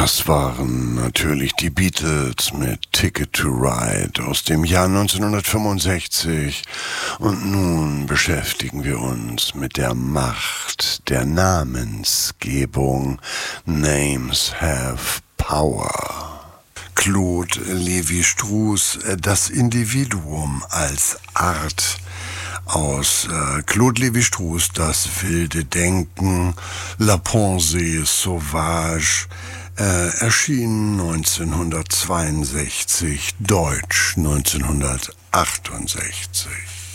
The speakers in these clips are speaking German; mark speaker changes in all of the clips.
Speaker 1: Das waren natürlich die Beatles mit Ticket to Ride aus dem Jahr 1965. Und nun beschäftigen wir uns mit der Macht der Namensgebung. Names have power. Claude Lévi-Strauss, das Individuum als Art. Aus Claude Lévi-Strauss, das wilde Denken, La Pensée sauvage, erschien 1962, Deutsch 1968.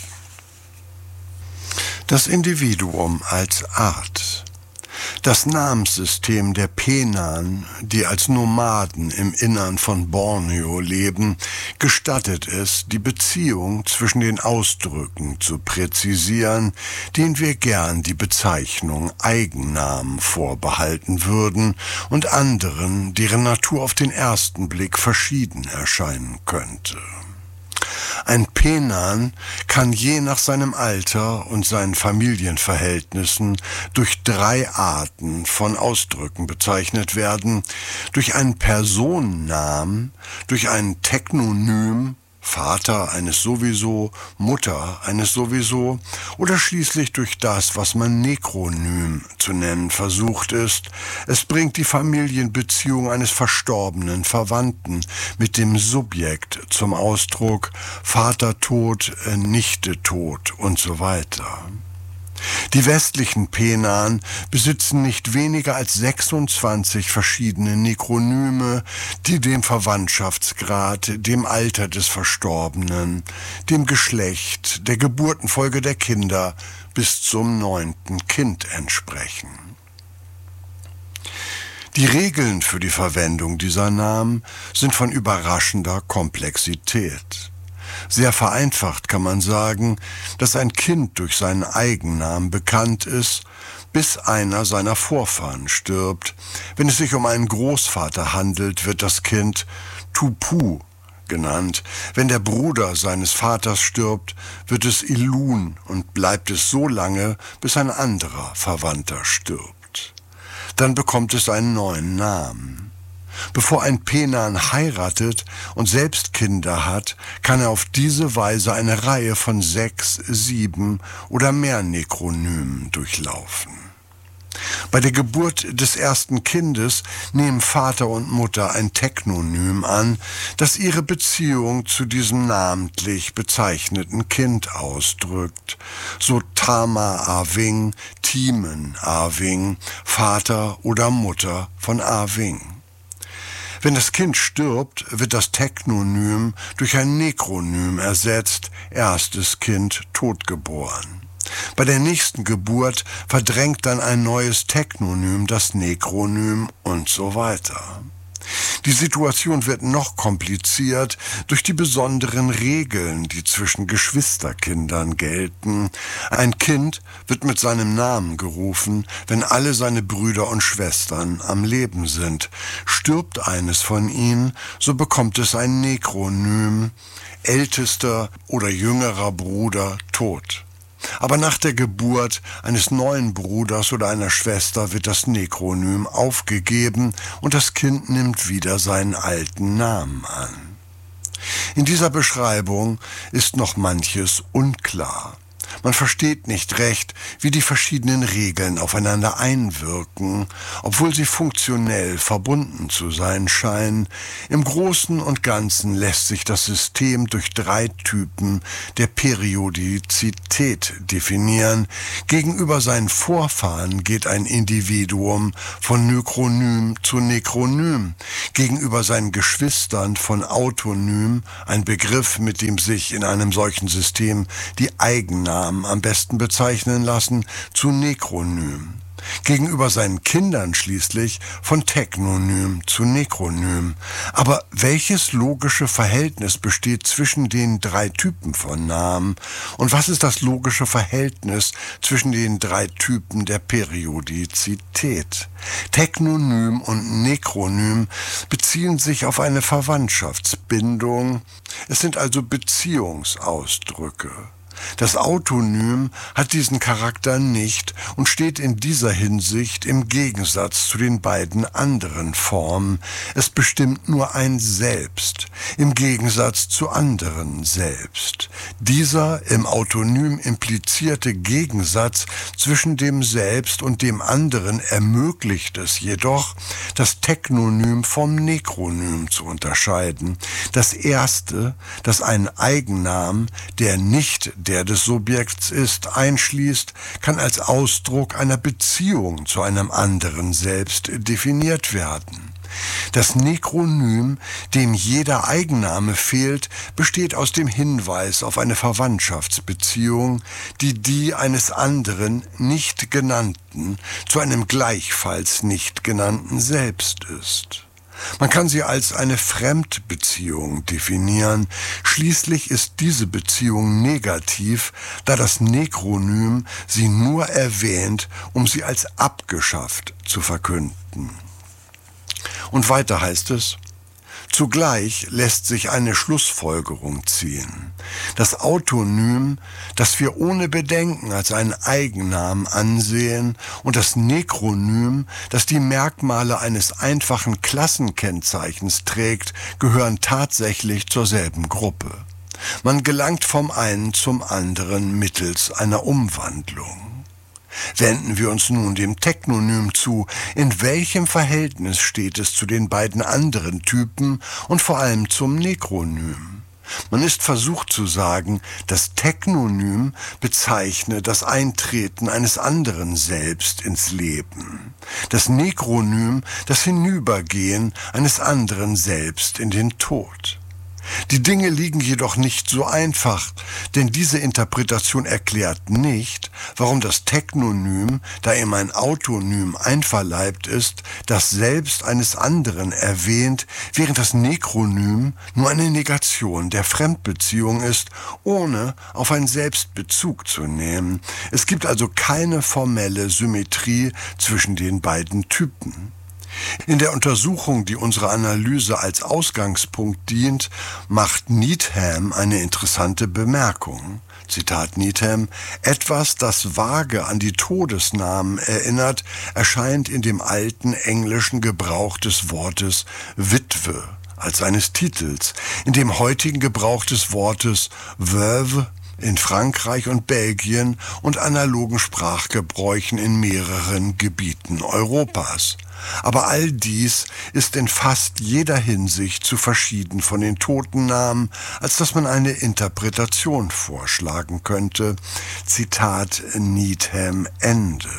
Speaker 1: Das Individuum als Art. Das Namenssystem der Penan, die als Nomaden im Innern von Borneo leben, gestattet es, die Beziehung zwischen den Ausdrücken zu präzisieren, denen wir gern die Bezeichnung Eigennamen vorbehalten würden und anderen, deren Natur auf den ersten Blick verschieden erscheinen könnte. Ein Penan kann je nach seinem Alter und seinen Familienverhältnissen durch 3 Arten von Ausdrücken bezeichnet werden: durch einen Personennamen, durch ein Teknonym, Vater eines sowieso, Mutter eines sowieso, oder schließlich durch das, was man Nekronym zu nennen versucht ist. Es bringt die Familienbeziehung eines verstorbenen Verwandten mit dem Subjekt zum Ausdruck: Vater tot, Nichte tot und so weiter. Die westlichen Penan besitzen nicht weniger als 26 verschiedene Nekronyme, die dem Verwandtschaftsgrad, dem Alter des Verstorbenen, dem Geschlecht, der Geburtenfolge der Kinder bis zum 9. Kind entsprechen. Die Regeln für die Verwendung dieser Namen sind von überraschender Komplexität. Sehr vereinfacht kann man sagen, dass ein Kind durch seinen Eigennamen bekannt ist, bis einer seiner Vorfahren stirbt. Wenn es sich um einen Großvater handelt, wird das Kind Tupu genannt. Wenn der Bruder seines Vaters stirbt, wird es Ilun und bleibt es so lange, bis ein anderer Verwandter stirbt. Dann bekommt es einen neuen Namen. Bevor ein Penan heiratet und selbst Kinder hat, kann er auf diese Weise eine Reihe von 6, 7 oder mehr Nekronymen durchlaufen. Bei der Geburt des ersten Kindes nehmen Vater und Mutter ein Teknonym an, das ihre Beziehung zu diesem namentlich bezeichneten Kind ausdrückt. So Tama Awing, Timen Awing, Vater oder Mutter von Awing. Wenn das Kind stirbt, wird das Teknonym durch ein Nekronym ersetzt, erstes Kind totgeboren. Bei der nächsten Geburt verdrängt dann ein neues Teknonym das Nekronym und so weiter. Die Situation wird noch kompliziert durch die besonderen Regeln, die zwischen Geschwisterkindern gelten. Ein Kind wird mit seinem Namen gerufen, wenn alle seine Brüder und Schwestern am Leben sind. Stirbt eines von ihnen, so bekommt es ein Nekronym, ältester oder jüngerer Bruder tot. Aber nach der Geburt eines neuen Bruders oder einer Schwester wird das Nekronym aufgegeben und das Kind nimmt wieder seinen alten Namen an. In dieser Beschreibung ist noch manches unklar. Man versteht nicht recht, wie die verschiedenen Regeln aufeinander einwirken, obwohl sie funktionell verbunden zu sein scheinen. Im Großen und Ganzen lässt sich das System durch 3 Typen der Periodizität definieren. Gegenüber seinen Vorfahren geht ein Individuum von Nekronym zu Nekronym. Gegenüber seinen Geschwistern von Autonym, ein Begriff, mit dem sich in einem solchen System die Eigennamen am besten bezeichnen lassen, zu Nekronym. Gegenüber seinen Kindern schließlich von Teknonym zu Nekronym. Aber welches logische Verhältnis besteht zwischen den 3 Typen von Namen? Und was ist das logische Verhältnis zwischen den 3 Typen der Periodizität? Teknonym und Nekronym beziehen sich auf eine Verwandtschaftsbindung. Es sind also Beziehungsausdrücke. Das Autonym hat diesen Charakter nicht und steht in dieser Hinsicht im Gegensatz zu den beiden anderen Formen. Es bestimmt nur ein Selbst, im Gegensatz zu anderen Selbst. Dieser im Autonym implizierte Gegensatz zwischen dem Selbst und dem anderen ermöglicht es jedoch, das Teknonym vom Nekronym zu unterscheiden. Das erste, das einen Eigennamen, der nicht der des Subjekts ist, einschließt, kann als Ausdruck einer Beziehung zu einem anderen Selbst definiert werden. Das Nekronym, dem jeder Eigenname fehlt, besteht aus dem Hinweis auf eine Verwandtschaftsbeziehung, die eines anderen nicht genannten zu einem gleichfalls nicht genannten Selbst ist. Man kann sie als eine Fremdbeziehung definieren. Schließlich ist diese Beziehung negativ, da das Nekronym sie nur erwähnt, um sie als abgeschafft zu verkünden. Und weiter heißt es: Zugleich lässt sich eine Schlussfolgerung ziehen. Das Autonym, das wir ohne Bedenken als einen Eigennamen ansehen, und das Nekronym, das die Merkmale eines einfachen Klassenkennzeichens trägt, gehören tatsächlich zur selben Gruppe. Man gelangt vom einen zum anderen mittels einer Umwandlung. Wenden wir uns nun dem Teknonym zu. In welchem Verhältnis steht es zu den beiden anderen Typen und vor allem zum Nekronym? Man ist versucht zu sagen, das Teknonym bezeichne das Eintreten eines anderen Selbst ins Leben. Das Nekronym das Hinübergehen eines anderen Selbst in den Tod. Die Dinge liegen jedoch nicht so einfach, denn diese Interpretation erklärt nicht, warum das Teknonym, da ihm ein Autonym einverleibt ist, das Selbst eines anderen erwähnt, während das Nekronym nur eine Negation der Fremdbeziehung ist, ohne auf ein Selbst Bezug zu nehmen. Es gibt also keine formelle Symmetrie zwischen den beiden Typen. In der Untersuchung, die unserer Analyse als Ausgangspunkt dient, macht Needham eine interessante Bemerkung. Zitat Needham: Etwas, das vage an die Todesnamen erinnert, erscheint in dem alten englischen Gebrauch des Wortes Witwe als eines Titels, in dem heutigen Gebrauch des Wortes Veuve in Frankreich und Belgien und analogen Sprachgebräuchen in mehreren Gebieten Europas. Aber all dies ist in fast jeder Hinsicht zu verschieden von den Totennamen, als dass man eine Interpretation vorschlagen könnte. Zitat Needham Ende.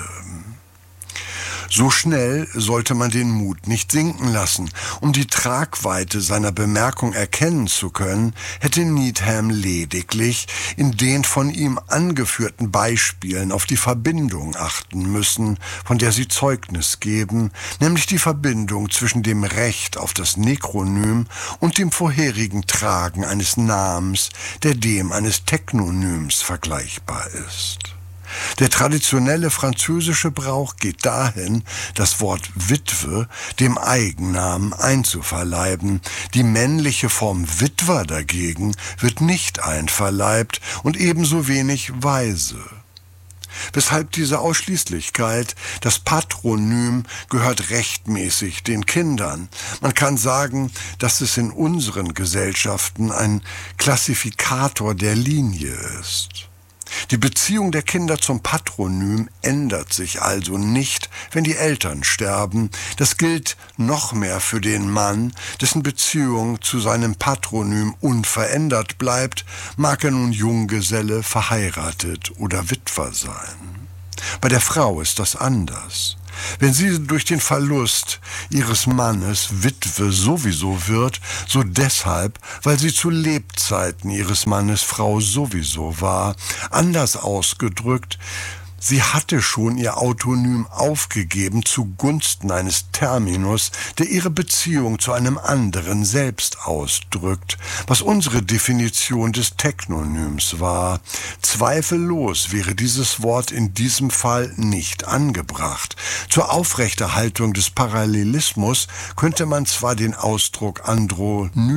Speaker 1: So schnell sollte man den Mut nicht sinken lassen. Um die Tragweite seiner Bemerkung erkennen zu können, hätte Needham lediglich in den von ihm angeführten Beispielen auf die Verbindung achten müssen, von der sie Zeugnis geben, nämlich die Verbindung zwischen dem Recht auf das Nekronym und dem vorherigen Tragen eines Namens, der dem eines Teknonyms vergleichbar ist. Der traditionelle französische Brauch geht dahin, das Wort Witwe dem Eigennamen einzuverleiben. Die männliche Form Witwer dagegen wird nicht einverleibt und ebenso wenig Waise. Weshalb diese Ausschließlichkeit? Das Patronym gehört rechtmäßig den Kindern. Man kann sagen, dass es in unseren Gesellschaften ein Klassifikator der Linie ist. Die Beziehung der Kinder zum Patronym ändert sich also nicht, wenn die Eltern sterben. Das gilt noch mehr für den Mann, dessen Beziehung zu seinem Patronym unverändert bleibt, mag er nun Junggeselle, verheiratet oder Witwer sein. Bei der Frau ist das anders. Wenn sie durch den Verlust ihres Mannes Witwe sowieso wird, so deshalb, weil sie zu Lebzeiten ihres Mannes Frau sowieso war. Anders ausgedrückt, sie hatte schon ihr Autonym aufgegeben zugunsten eines Terminus, der ihre Beziehung zu einem anderen selbst ausdrückt, was unsere Definition des Teknonyms war. Zweifellos wäre dieses Wort in diesem Fall nicht angebracht. Zur Aufrechterhaltung des Parallelismus könnte man zwar den Ausdruck Andronym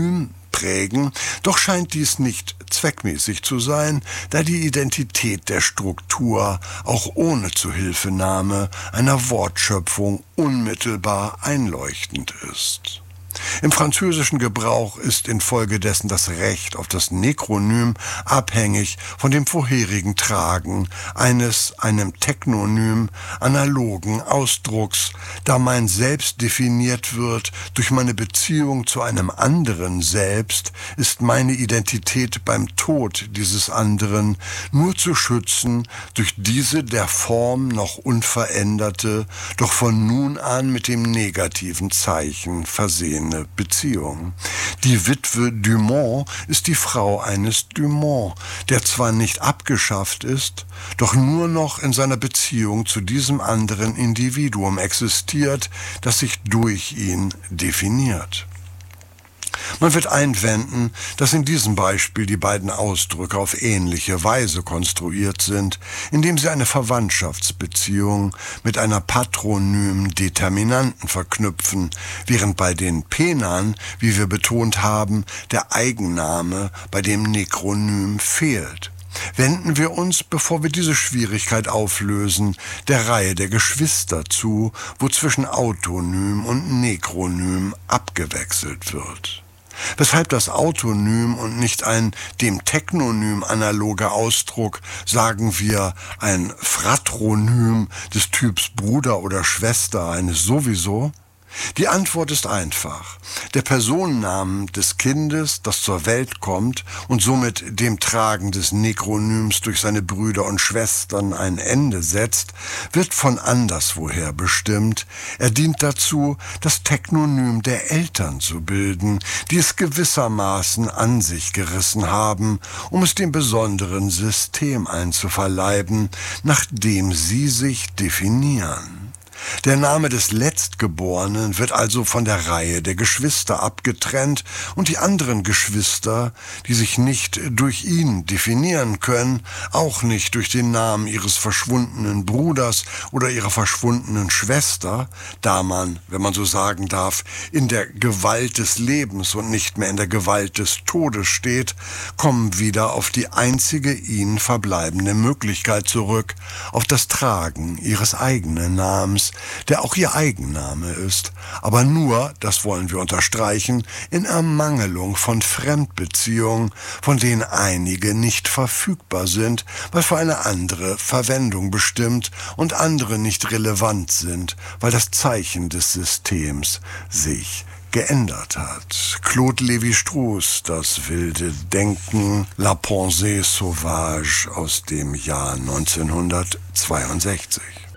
Speaker 1: prägen, doch scheint dies nicht zweckmäßig zu sein, da die Identität der Struktur auch ohne Zuhilfenahme einer Wortschöpfung unmittelbar einleuchtend ist. Im französischen Gebrauch ist infolgedessen das Recht auf das Nekronym abhängig von dem vorherigen Tragen eines einem Teknonym analogen Ausdrucks, da mein Selbst definiert wird durch meine Beziehung zu einem anderen Selbst, ist meine Identität beim Tod dieses anderen nur zu schützen durch diese der Form noch unveränderte, doch von nun an mit dem negativen Zeichen versehene Beziehung. Die Witwe Dumont ist die Frau eines Dumont, der zwar nicht abgeschafft ist, doch nur noch in seiner Beziehung zu diesem anderen Individuum existiert, das sich durch ihn definiert. Man wird einwenden, dass in diesem Beispiel die beiden Ausdrücke auf ähnliche Weise konstruiert sind, indem sie eine Verwandtschaftsbeziehung mit einer patronymen Determinanten verknüpfen, während bei den Penern, wie wir betont haben, der Eigenname bei dem Nekronym fehlt. Wenden wir uns, bevor wir diese Schwierigkeit auflösen, der Reihe der Geschwister zu, wo zwischen Autonym und Nekronym abgewechselt wird. Weshalb das Autonym und nicht ein dem Teknonym analoger Ausdruck, sagen wir ein Fratronym des Typs Bruder oder Schwester eines sowieso? Die Antwort ist einfach. Der Personennamen des Kindes, das zur Welt kommt und somit dem Tragen des Nekronyms durch seine Brüder und Schwestern ein Ende setzt, wird von anderswoher bestimmt. Er dient dazu, das Teknonym der Eltern zu bilden, die es gewissermaßen an sich gerissen haben, um es dem besonderen System einzuverleiben, nach dem sie sich definieren. Der Name des Letztgeborenen wird also von der Reihe der Geschwister abgetrennt und die anderen Geschwister, die sich nicht durch ihn definieren können, auch nicht durch den Namen ihres verschwundenen Bruders oder ihrer verschwundenen Schwester, da man, wenn man so sagen darf, in der Gewalt des Lebens und nicht mehr in der Gewalt des Todes steht, kommen wieder auf die einzige ihnen verbleibende Möglichkeit zurück, auf das Tragen ihres eigenen Namens, der auch ihr Eigenname ist, aber nur, das wollen wir unterstreichen, in Ermangelung von Fremdbeziehungen, von denen einige nicht verfügbar sind, weil für eine andere Verwendung bestimmt und andere nicht relevant sind, weil das Zeichen des Systems sich geändert hat. Claude Lévi-Strauss, Das wilde Denken, La Pensée sauvage aus dem Jahr 1962.